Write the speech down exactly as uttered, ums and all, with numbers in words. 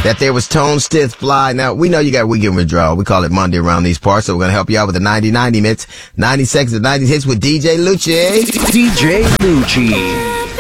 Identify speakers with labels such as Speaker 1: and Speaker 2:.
Speaker 1: that there was Tone Stith Fly. Now, we know you got weekend withdrawal. We call it Monday around these parts, so we're going to help you out with the ninety ninety minutes, ninety seconds of nineties hits with D J Lucci.
Speaker 2: D J Lucci.